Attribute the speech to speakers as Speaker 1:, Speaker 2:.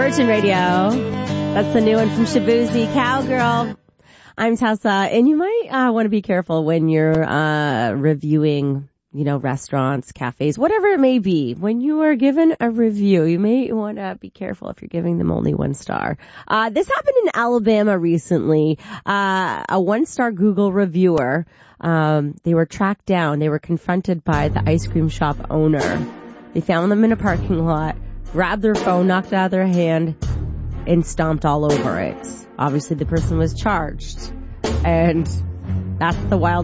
Speaker 1: Virgin Radio. That's the new one from Shabuzi, Cowgirl. I'm Tessa, and you might want to be careful when you're reviewing, restaurants, cafes, whatever it may be. When you are given a review, you may want to be careful if you're giving them only 1 star. This happened in Alabama recently. A 1-star Google reviewer, they were tracked down. They were confronted by the ice cream shop owner. They found them in a parking lot, grabbed their phone, knocked it out of their hand, and stomped all over it. Obviously, the person was charged. And that's the wild